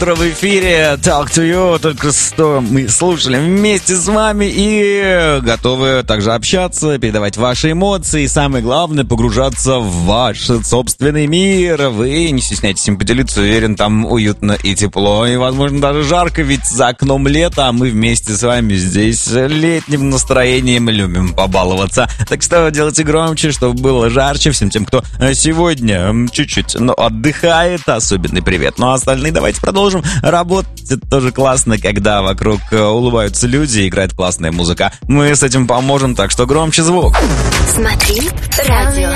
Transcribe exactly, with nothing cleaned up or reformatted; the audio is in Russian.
утро в эфире Talk to You. Только что мы слушали вместе с вами и готовы также общаться, передавать ваши эмоции и, самое главное, погружаться в ваш собственный мир. Вы не стесняйтесь им поделиться, уверен, там уютно и тепло, и, возможно, даже жарко, ведь за окном лето, а мы вместе с вами здесь летним настроением любим побаловаться. Так что делайте громче, чтобы было жарче. Всем тем, кто сегодня чуть-чуть, но отдыхает, особенный привет. Ну а остальные давайте продолжим работать. Это тоже классно, когда вокруг улыбаются люди и играет классная музыка. Мы с этим поможем, так что громче звук. Смотри радио.